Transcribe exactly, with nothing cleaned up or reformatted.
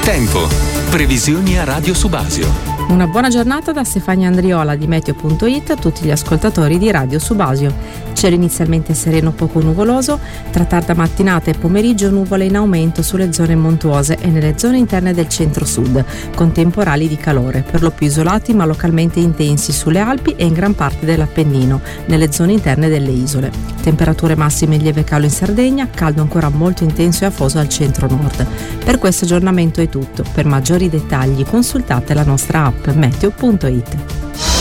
Tempo. Previsioni a Radio Subasio. Una buona giornata da Stefania Andriola di Meteo punto it a tutti gli ascoltatori di Radio Subasio. Cielo inizialmente sereno poco nuvoloso, tra tarda mattinata e pomeriggio nuvole in aumento sulle zone montuose e nelle zone interne del centro-sud, con temporali di calore, per lo più isolati ma localmente intensi sulle Alpi e in gran parte dell'Appennino, nelle zone interne delle isole. Temperature massime in lieve calo in Sardegna, caldo ancora molto intenso e afoso al centro-nord. Per questo aggiornamento è tutto. Per maggiori dettagli consultate la nostra app Meteo punto it.